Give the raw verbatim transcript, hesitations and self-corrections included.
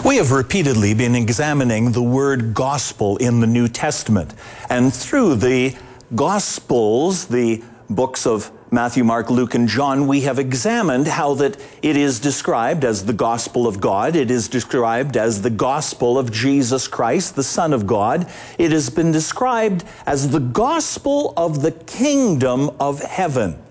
We have repeatedly been examining the word gospel in the New Testament. And through the Gospels, the books of Matthew, Mark, Luke, and John, we have examined how that it is described as the gospel of God. It is described as the gospel of Jesus Christ, the Son of God. It has been described as the gospel of the kingdom of heaven.